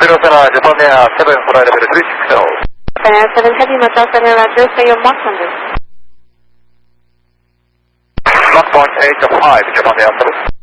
Japan Air 7 flight level 360. Japan Air 7 Heavy, Motel 7 Roger, say your Mach number. Mach point 8 5, Japan Air 7.